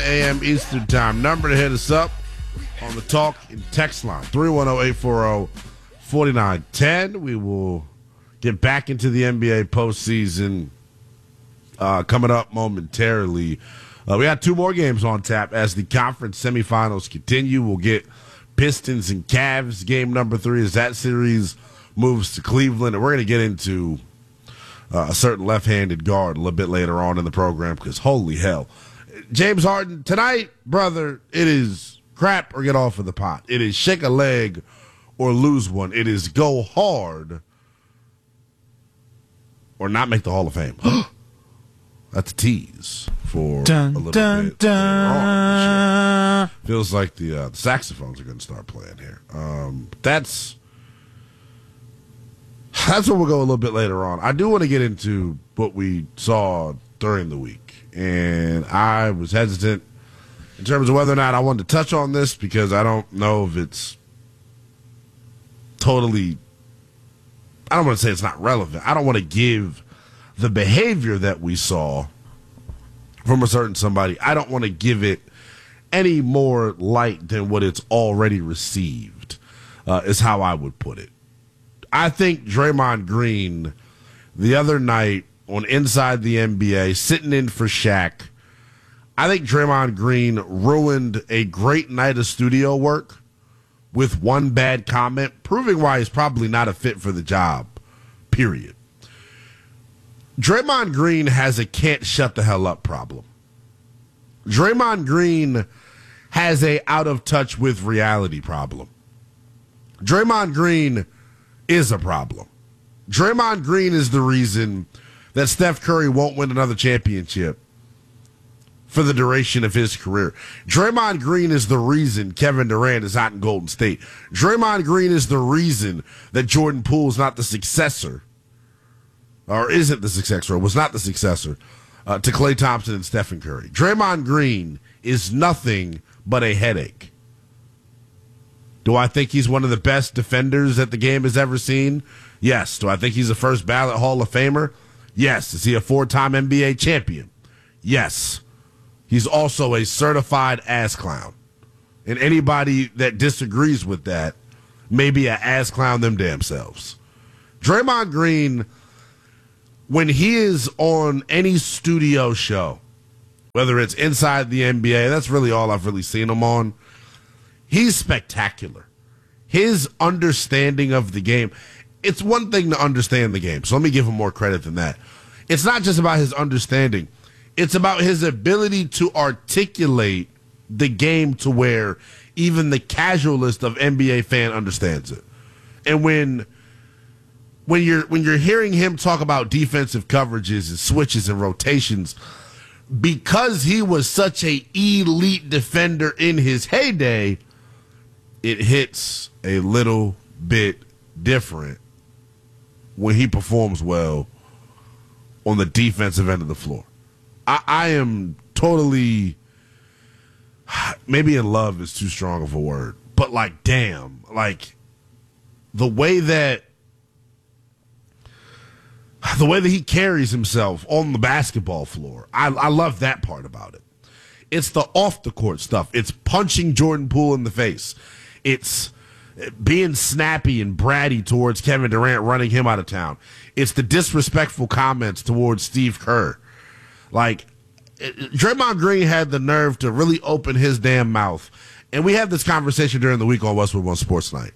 a.m. Eastern Time. Number to hit us up on the talk and text line, 310-840-4910. We will get back into the NBA postseason coming up momentarily. We got two more games on tap as the conference semifinals continue. We'll get Pistons and Cavs game number 3 as that series moves to Cleveland. And we're going to get into a certain left-handed guard a little bit later on in the program because holy hell. James Harden, tonight, brother, it is crap or get off of the pot. It is shake a leg or lose one. It is go hard or not make the Hall of Fame. That's a tease for a little bit. Dun. Feels like the saxophones are going to start playing here. That's what we'll go a little bit later on. I do want to get into what we saw during the week. And I was hesitant in terms of whether or not I wanted to touch on this because I don't know if it's totally, I don't want to say it's not relevant. I don't want to give the behavior that we saw from a certain somebody, I don't want to give it any more light than what it's already received, is how I would put it. I think Draymond Green the other night on Inside the NBA, sitting in for Shaq, I think Draymond Green ruined a great night of studio work with one bad comment, proving why he's probably not a fit for the job, period. Draymond Green has a can't shut the hell up problem. Draymond Green has a out of touch with reality problem. Draymond Green is a problem. Draymond Green is the reason that Steph Curry won't win another championship for the duration of his career. Draymond Green is the reason Kevin Durant is not in Golden State. Draymond Green is the reason that Jordan Poole is not the successor, or isn't the successor, or was not the successor to Klay Thompson and Stephen Curry. Draymond Green is nothing but a headache. Do I think he's one of the best defenders that the game has ever seen? Yes. Do I think he's a first ballot Hall of Famer? Yes. Is he a 4-time NBA champion? Yes. He's also a certified ass clown. And anybody that disagrees with that may be an ass clown them damn selves. Draymond Green, when he is on any studio show, whether it's Inside the NBA, that's really all I've really seen him on, he's spectacular. His understanding of the game, it's one thing to understand the game, so let me give him more credit than that. It's not just about his understanding. It's about his ability to articulate the game to where even the casualist of NBA fan understands it. And when you're hearing him talk about defensive coverages and switches and rotations, because he was such a elite defender in his heyday, it hits a little bit different when he performs well on the defensive end of the floor. I am totally, maybe in love is too strong of a word, but like, damn, like the way that he carries himself on the basketball floor, I love that part about it. It's the off the court stuff. It's punching Jordan Poole in the face. It's being snappy and bratty towards Kevin Durant, running him out of town. It's the disrespectful comments towards Steve Kerr. Like, Draymond Green had the nerve to really open his damn mouth. And we had this conversation during the week on Westwood One Sports Night.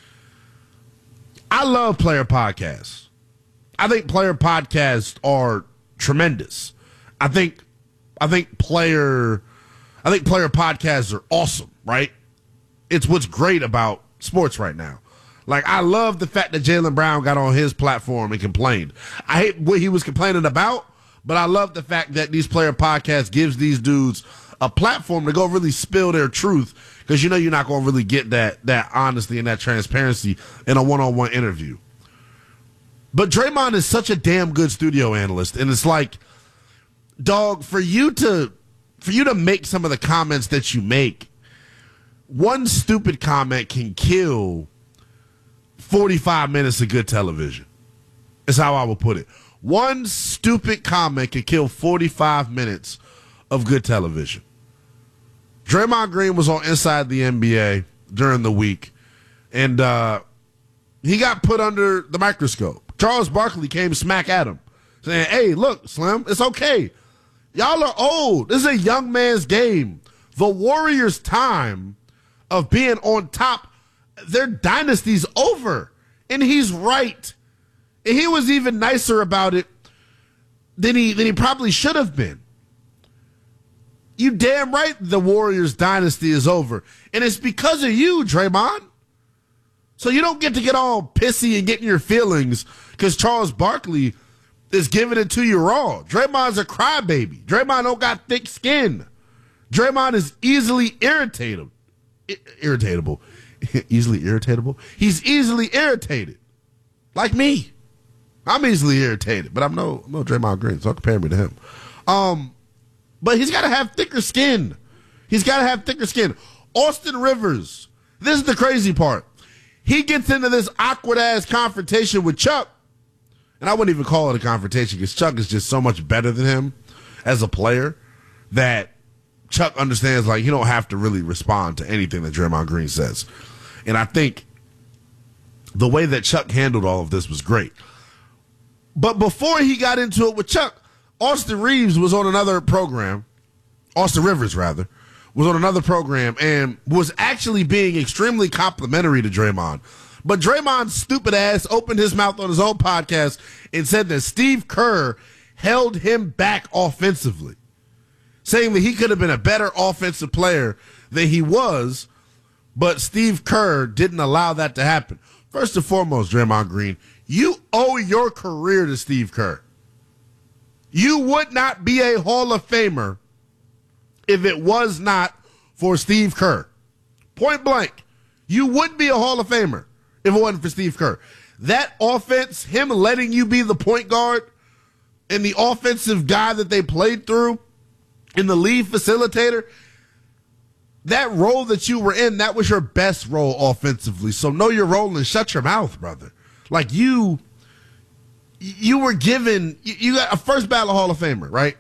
I love player podcasts. I think player podcasts are tremendous. I think player podcasts are awesome, right? It's what's great about sports right now. Like, I love the fact that Jaylen Brown got on his platform and complained. I hate what he was complaining about, but I love the fact that these player podcasts gives these dudes a platform to go really spill their truth, because you know you're not going to really get that honesty and that transparency in a one-on-one interview. But Draymond is such a damn good studio analyst, and it's like, dog, for you to make some of the comments that you make, one stupid comment can kill 45 minutes of good television. Is how I would put it. One stupid comment can kill 45 minutes of good television. Draymond Green was on Inside the NBA during the week, and he got put under the microscope. Charles Barkley came smack at him, saying, hey, look, Slim, it's okay. Y'all are old. This is a young man's game. The Warriors' time of being on top, their dynasty's over. And he's right. And he was even nicer about it than he probably should have been. You damn right the Warriors' dynasty is over. And it's because of you, Draymond. So you don't get to get all pissy and get in your feelings because Charles Barkley is giving it to you raw. Draymond's a crybaby. Draymond don't got thick skin. Draymond is easily irritatable. Easily irritatable? He's easily irritated. Like me. I'm easily irritated, but I'm no Draymond Green, so I'll compare me to him. But he's got to have thicker skin. He's got to have thicker skin. Austin Rivers, this is the crazy part. He gets into this awkward-ass confrontation with Chuck. And I wouldn't even call it a confrontation because Chuck is just so much better than him as a player that Chuck understands, like, you don't have to really respond to anything that Draymond Green says. And I think the way that Chuck handled all of this was great. But before he got into it with Chuck, Austin Rivers was on another program and was actually being extremely complimentary to Draymond. But Draymond's stupid ass opened his mouth on his own podcast and said that Steve Kerr held him back offensively, saying that he could have been a better offensive player than he was, but Steve Kerr didn't allow that to happen. First and foremost, Draymond Green, you owe your career to Steve Kerr. You would not be a Hall of Famer if it was not for Steve Kerr. Point blank. You would be a Hall of Famer if it wasn't for Steve Kerr. That offense, him letting you be the point guard and the offensive guy that they played through and the lead facilitator, that role that you were in, that was your best role offensively. So know your role and shut your mouth, brother. Like you were given, you got a first ballot Hall of Famer, right?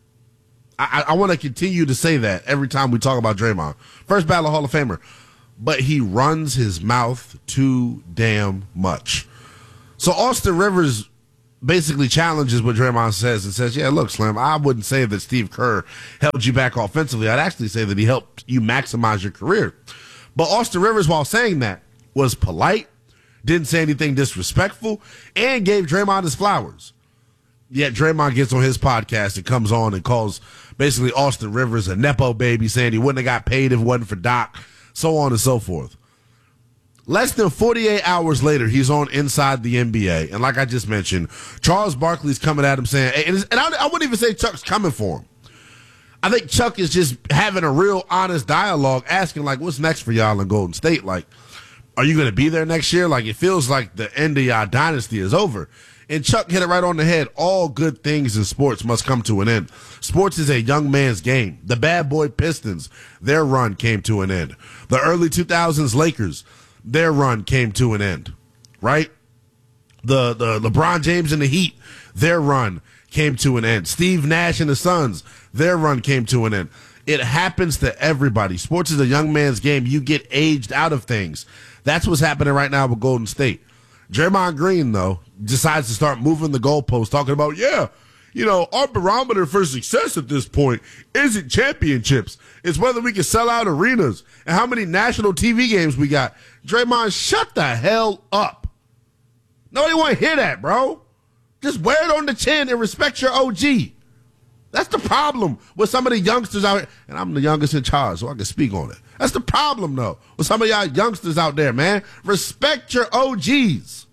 I want to continue to say that every time we talk about Draymond. First ballot Hall of Famer. But he runs his mouth too damn much. So Austin Rivers basically challenges what Draymond says and says, yeah, look, Slim, I wouldn't say that Steve Kerr held you back offensively. I'd actually say that he helped you maximize your career. But Austin Rivers, while saying that, was polite, didn't say anything disrespectful, and gave Draymond his flowers. Yet Draymond gets on his podcast and comes on and calls basically Austin Rivers a Nepo baby, saying he wouldn't have got paid if it wasn't for Doc, so on and so forth. Less than 48 hours later, he's on Inside the NBA. And like I just mentioned, Charles Barkley's coming at him saying, and I wouldn't even say Chuck's coming for him. I think Chuck is just having a real honest dialogue, asking, like, what's next for y'all in Golden State? Like, are you going to be there next year? Like, it feels like the end of y'all dynasty is over. And Chuck hit it right on the head. All good things in sports must come to an end. Sports is a young man's game. The bad boy Pistons, their run came to an end. The early 2000s Lakers, their run came to an end, right? The LeBron James and the Heat, their run came to an end. Steve Nash and the Suns, their run came to an end. It happens to everybody. Sports is a young man's game. You get aged out of things. That's what's happening right now with Golden State. Draymond Green, though, decides to start moving the goalposts, talking about, our barometer for success at this point isn't championships. It's whether we can sell out arenas and how many national TV games we got. Draymond, shut the hell up. Nobody want to hear that, bro. Just wear it on the chin and respect your OG. That's the problem with some of the youngsters out here. And I'm the youngest in charge, so I can speak on it. That's the problem, though, with some of y'all youngsters out there, man. Respect your OGs.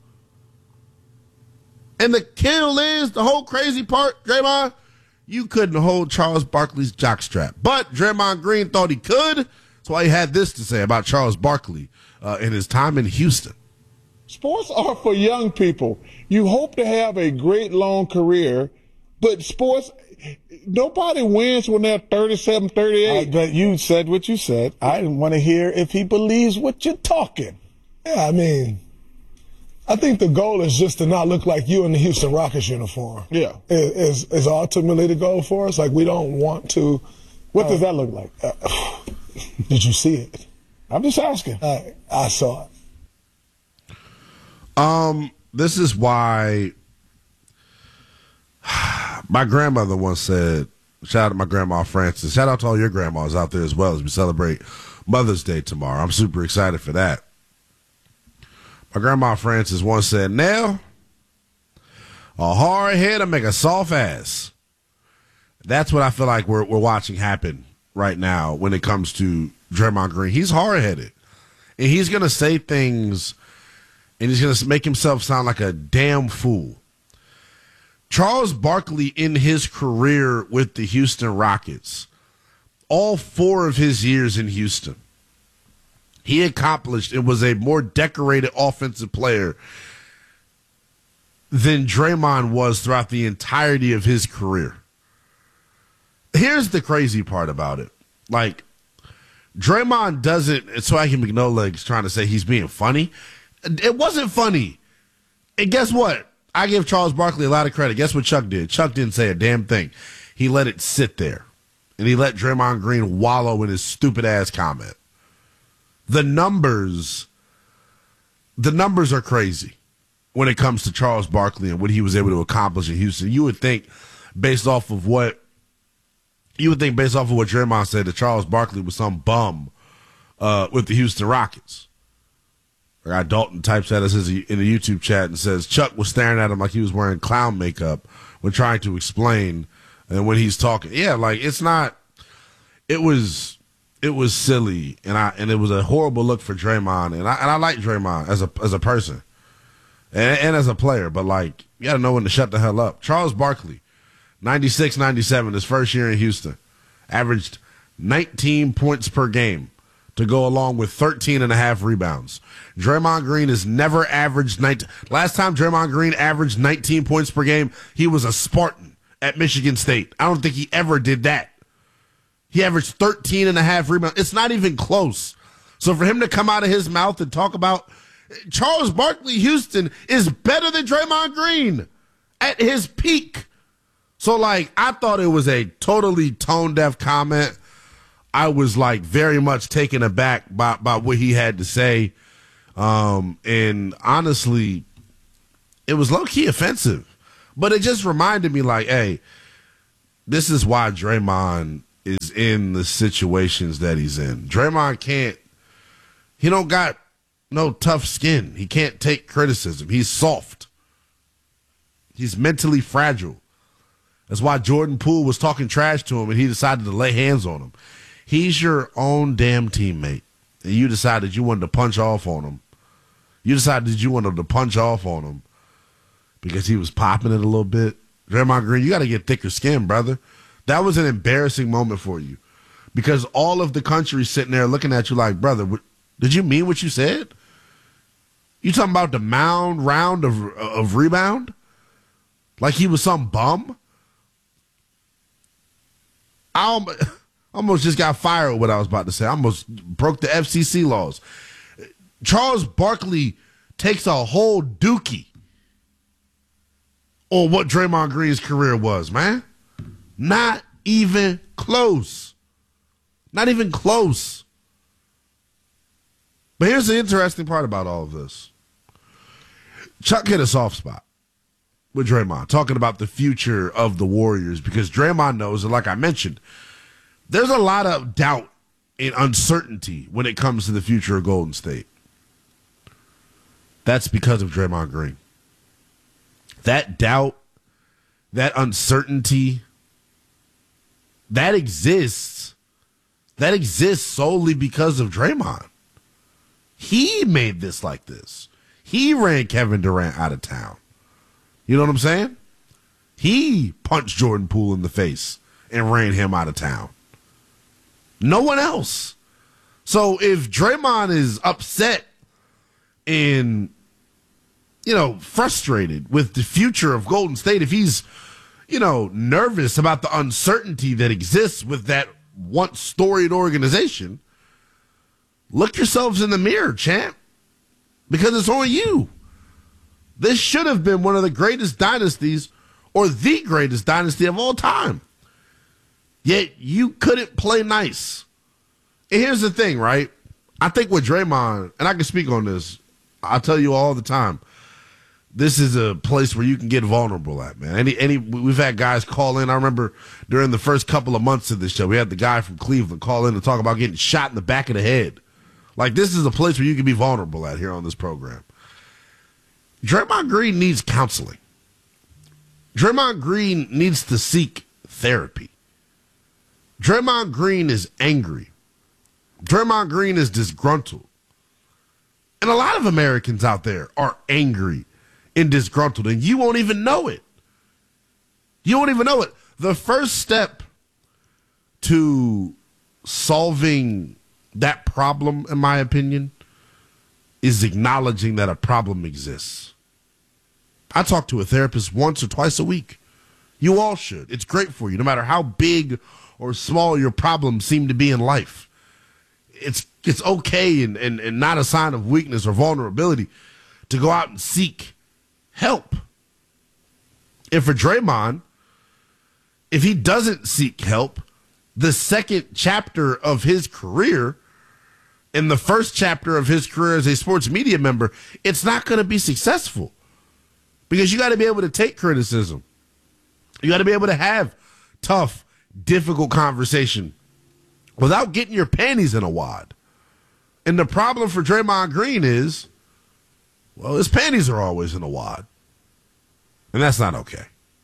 And the kill is, the whole crazy part, Draymond, you couldn't hold Charles Barkley's jockstrap. But Draymond Green thought he could. That's why he had this to say about Charles Barkley in his time in Houston. Sports are for young people. You hope to have a great long career, but sports, nobody wins when they're 37, 38. But you said what you said. I want to hear if he believes what you're talking. Yeah, I mean, I think the goal is just to not look like you in the Houston Rockets uniform. Yeah. Is ultimately the goal for us. Like, we don't want to. What does that look like? Did you see it? I'm just asking. I saw it. This is why my grandmother once said, shout out to my grandma Frances. Shout out to all your grandmas out there as well as we celebrate Mother's Day tomorrow. I'm super excited for that. My grandma Frances once said, "Now, a hard head will make a soft ass." That's what I feel like we're watching happen right now when it comes to Draymond Green. He's hard-headed, and he's going to say things, and he's going to make himself sound like a damn fool. Charles Barkley, in his career with the Houston Rockets, all 4 of his years in Houston, he accomplished and was a more decorated offensive player than Draymond was throughout the entirety of his career. Here's the crazy part about it. Like, Draymond doesn't, it's Swaggy McNolegs trying to say he's being funny. It wasn't funny. And guess what? I give Charles Barkley a lot of credit. Guess what Chuck did? Chuck didn't say a damn thing. He let it sit there. And he let Draymond Green wallow in his stupid ass comment. The numbers are crazy when it comes to Charles Barkley and what he was able to accomplish in Houston. You would think based off of what Draymond said, that Charles Barkley was some bum with the Houston Rockets. I got Dalton types at us in the YouTube chat and says Chuck was staring at him like he was wearing clown makeup when trying to explain and when he's talking. Yeah, like it's not. It was silly and it was a horrible look for Draymond and I like Draymond as a person and as a player, but like you got to know when to shut the hell up. Charles Barkley, 96-97, his first year in Houston, averaged 19 points per game to go along with 13.5 rebounds. Draymond Green has never averaged 19. Last time Draymond Green averaged 19 points per game, he was a Spartan at Michigan State. I don't think he ever did that. He averaged 13.5 rebounds. It's not even close. So for him to come out of his mouth and talk about Charles Barkley, Houston is better than Draymond Green at his peak. So, like, I thought it was a totally tone-deaf comment. I was, like, very much taken aback by what he had to say. And honestly, it was low-key offensive. But it just reminded me, like, hey, this is why Draymond is in the situations that he's in. Draymond he don't got no tough skin. He can't take criticism. He's soft. He's mentally fragile. That's why Jordan Poole was talking trash to him and he decided to lay hands on him. He's your own damn teammate. And you decided you wanted to punch off on him. You decided you wanted to punch off on him because he was popping it a little bit. Draymond Green, you got to get thicker skin, brother. That was an embarrassing moment for you because all of the country sitting there looking at you like, brother, did you mean what you said? You talking about the round of rebound? Like he was some bum? I almost just got fired with what I was about to say. I almost broke the FCC laws. Charles Barkley takes a whole dookie on what Draymond Green's career was, man. Not even close. Not even close. But here's the interesting part about all of this. Chuck hit a soft spot with Draymond, talking about the future of the Warriors, because Draymond knows, and like I mentioned, there's a lot of doubt and uncertainty when it comes to the future of Golden State. That's because of Draymond Green. That doubt, that uncertainty, that exists solely because of Draymond. He made this like this. He ran Kevin Durant out of town. You know what I'm saying? He punched Jordan Poole in the face and ran him out of town. No one else. So if Draymond is upset and, frustrated with the future of Golden State, if he's, nervous about the uncertainty that exists with that once storied organization, look yourselves in the mirror, champ, because it's on you. This should have been one of the greatest dynasties or the greatest dynasty of all time. Yet you couldn't play nice. here's the thing, right? I think with Draymond, and I can speak on this, I tell you all the time, this is a place where you can get vulnerable at, man. We've had guys call in. I remember during the first couple of months of this show, we had the guy from Cleveland call in to talk about getting shot in the back of the head. Like, this is a place where you can be vulnerable at here on this program. Draymond Green needs counseling. Draymond Green needs to seek therapy. Draymond Green is angry. Draymond Green is disgruntled. And a lot of Americans out there are angry and disgruntled, and you won't even know it. You won't even know it. The first step to solving that problem, in my opinion, is acknowledging that a problem exists. I talk to a therapist once or twice a week. You all should. It's great for you, no matter how big or small your problems seem to be in life. It's okay and not a sign of weakness or vulnerability to go out and seek help. And for Draymond, if he doesn't seek help, the second chapter of his career and the first chapter of his career as a sports media member, it's not going to be successful. Because you got to be able to take criticism. You got to be able to have tough, difficult conversation without getting your panties in a wad. And the problem for Draymond Green is, well, his panties are always in a wad. And that's not okay.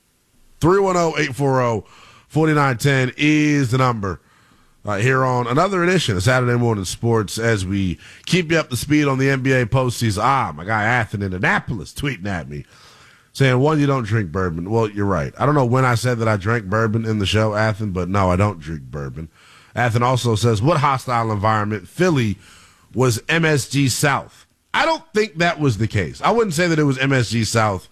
310-840-4910 is the number here on another edition of Saturday Morning Sports as we keep you up to speed on the NBA postseason. My guy Athen in Annapolis tweeting at me saying, one, you don't drink bourbon. Well, you're right. I don't know when I said that I drank bourbon in the show, Athen, but no, I don't drink bourbon. Athen also says, what hostile environment? Philly was MSG South. I don't think that was the case. I wouldn't say that it was MSG South.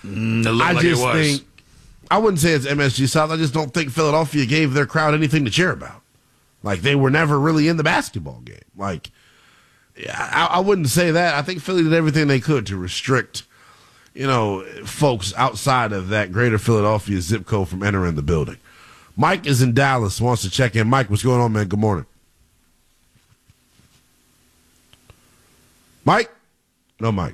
I wouldn't say it's MSG South. I just don't think Philadelphia gave their crowd anything to cheer about. Like, they were never really in the basketball game. Like, I wouldn't say that. I think Philly did everything they could to restrict, folks outside of that greater Philadelphia zip code from entering the building. Mike is in Dallas, wants to check in. Mike, what's going on, man? Good morning. Mike? No Mike.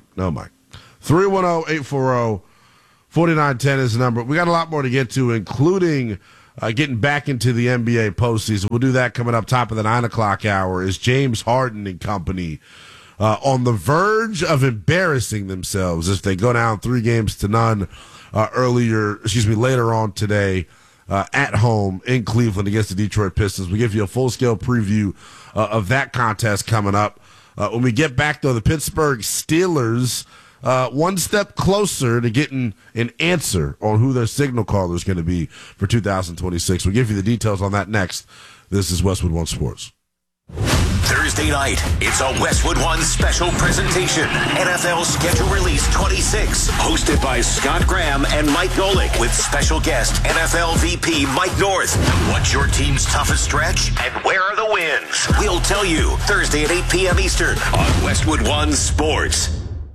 310-840-4910 is the number. We got a lot more to get to, including getting back into the NBA postseason. We'll do that coming up top of the 9 o'clock hour. Is James Harden and company on the verge of embarrassing themselves if they go down 3-0 later on today at home in Cleveland against the Detroit Pistons. We'll give you a full-scale preview of that contest coming up. When we get back, though, the Pittsburgh Steelers one step closer to getting an answer on who their signal caller is going to be for 2026. We'll give you the details on that next. This is Westwood One Sports. Thursday night, it's a Westwood One special presentation. NFL Schedule Release 26, hosted by Scott Graham and Mike Golick, with special guest NFL VP Mike North. What's your team's toughest stretch, and where are the wins? We'll tell you Thursday at 8 p.m. Eastern on Westwood One Sports.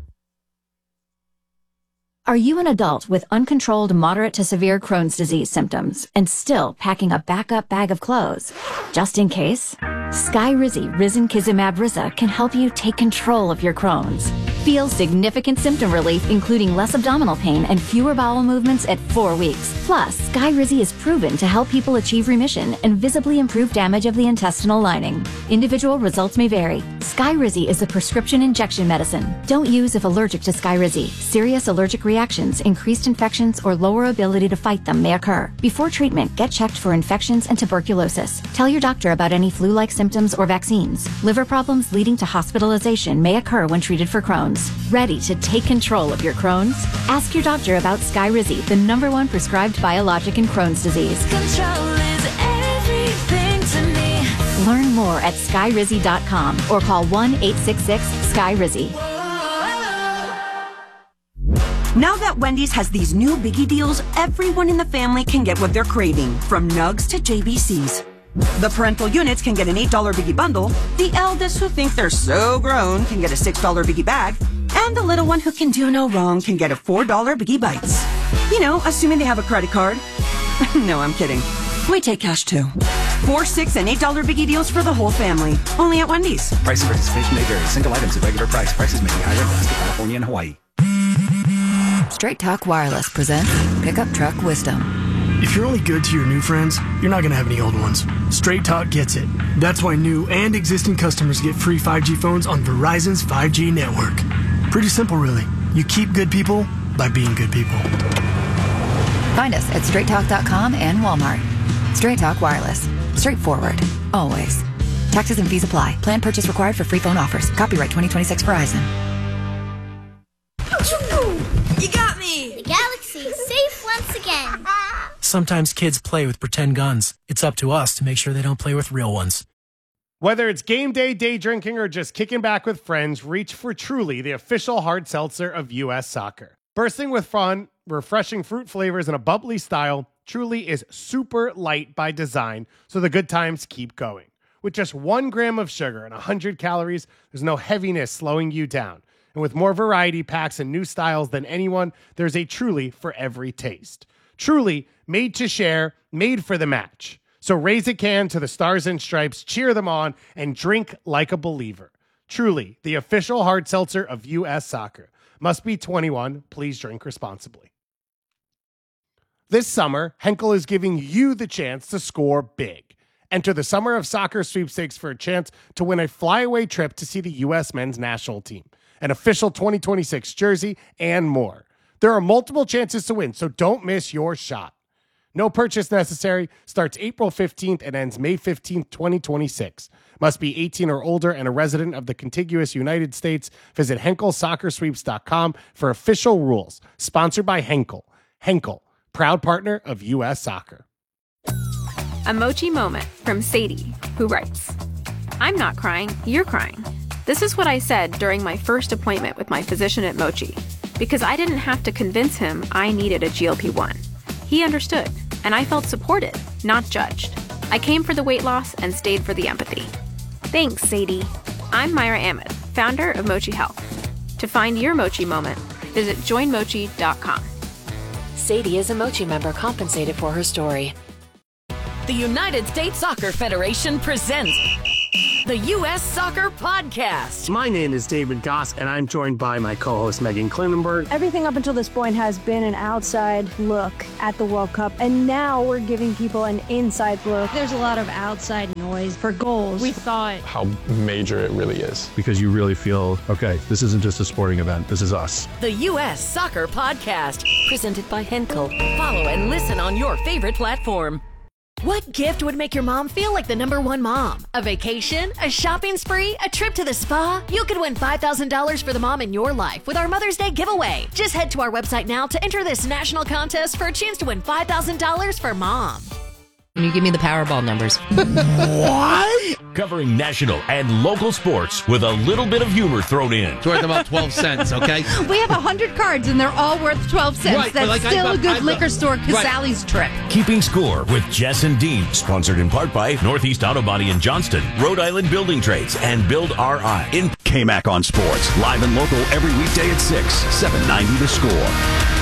Are you an adult with uncontrolled moderate to severe Crohn's disease symptoms and still packing a backup bag of clothes? Just in case, Skyrizi Risankizumab Riza can help you take control of your Crohn's. Feel significant symptom relief, including less abdominal pain and fewer bowel movements at 4 weeks. Plus, Skyrizi is proven to help people achieve remission and visibly improve damage of the intestinal lining. Individual results may vary. Skyrizi is a prescription injection medicine. Don't use if allergic to Skyrizi. Serious allergic reactions, increased infections, or lower ability to fight them may occur. Before treatment, get checked for infections and tuberculosis. Tell your doctor about any flu-like symptoms or vaccines. Liver problems leading to hospitalization may occur when treated for Crohn's. Ready to take control of your Crohn's? Ask your doctor about Skyrizi, the #1 prescribed biologic in Crohn's disease. Control is everything to me. Learn more at skyrizi.com or call 1-866-SKYRIZI. Now that Wendy's has these new biggie deals, everyone in the family can get what they're craving, from nugs to JBCs. The parental units can get an $8 biggie bundle, the eldest who think they're so grown can get a $6 biggie bag, and the little one who can do no wrong can get a $4 biggie bites. Assuming they have a credit card. No, I'm kidding. We take cash too. $4, $6, and $8 biggie deals for the whole family. Only at Wendy's. Price and participation may vary. Single items at regular price. Prices may be higher in Alaska, California, and Hawaii. Straight Talk Wireless presents Pickup Truck Wisdom. If you're only good to your new friends, you're not going to have any old ones. Straight Talk gets it. That's why new and existing customers get free 5G phones on Verizon's 5G network. Pretty simple, really. You keep good people by being good people. Find us at straighttalk.com and Walmart. Straight Talk Wireless. Straightforward. Always. Taxes and fees apply. Plan purchase required for free phone offers. Copyright 2026 Verizon. You got me! The galaxy is safe once again. Sometimes kids play with pretend guns. It's up to us to make sure they don't play with real ones. Whether it's game day, day drinking, or just kicking back with friends, reach for Truly, the official hard seltzer of U.S. Soccer. Bursting with fun, refreshing fruit flavors, and a bubbly style, Truly is super light by design, so the good times keep going. With just 1 gram of sugar and 100 calories, there's no heaviness slowing you down. And with more variety packs and new styles than anyone, there's a Truly for every taste. Truly, made to share, made for the match. So raise a can to the Stars and Stripes, cheer them on, and drink like a believer. Truly, the official hard seltzer of U.S. Soccer. Must be 21. Please drink responsibly. This summer, Henkel is giving you the chance to score big. Enter the Summer of Soccer sweepstakes for a chance to win a flyaway trip to see the U.S. men's national team, an official 2026 jersey, and more. There are multiple chances to win, so don't miss your shot. No purchase necessary. Starts April 15th and ends May 15th, 2026. Must be 18 or older and a resident of the contiguous United States. Visit HenkelSoccerSweeps.com for official rules. Sponsored by Henkel. Henkel, proud partner of U.S. Soccer. A Mochi moment from Sadie, who writes, I'm not crying, you're crying. This is what I said during my first appointment with my physician at Mochi, because I didn't have to convince him I needed a GLP-1. He understood, and I felt supported, not judged. I came for the weight loss and stayed for the empathy. Thanks, Sadie. I'm Myra Ahmed, founder of Mochi Health. To find your Mochi moment, visit joinmochi.com. Sadie is a Mochi member compensated for her story. The United States Soccer Federation presents the U.S. Soccer Podcast. My name is David Goss, and I'm joined by my co-host Megan Klinenberg. Everything up until this point has been an outside look at the World Cup, and now we're giving people an inside look. There's a lot of outside noise for goals. We thought how major it really is. Because you really feel, okay, this isn't just a sporting event, this is us. The U.S. Soccer Podcast, presented by Henkel. Follow and listen on your favorite platform. What gift would make your mom feel like the #1 mom? A vacation? A shopping spree? A trip to the spa? You could win $5,000 for the mom in your life with our Mother's Day giveaway. Just head to our website now to enter this national contest for a chance to win $5,000 for mom. Can you give me the Powerball numbers? What? Covering national and local sports with a little bit of humor thrown in. It's worth about 12 cents, okay? We have 100 cards, and they're all worth 12 cents. Right, That's like still a good liquor store Casalli's trip. Keeping Score with Jess and Dean. Sponsored in part by Northeast Auto Body in Johnston, Rhode Island Building Trades, and Build RI. In KMAC on Sports. Live and local every weekday at 6, 790 The Score.